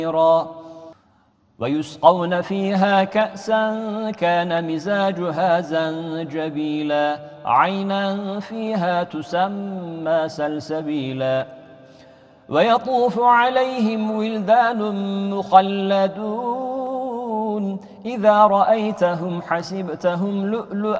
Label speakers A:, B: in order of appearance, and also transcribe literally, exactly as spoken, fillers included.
A: ويسقون فيها كأسا كان مزاجها زنجبيلا عينا فيها تسمى سلسبيلا ويطوف عليهم ولدان مخلدون إذا رأيتهم حسبتهم لؤلؤا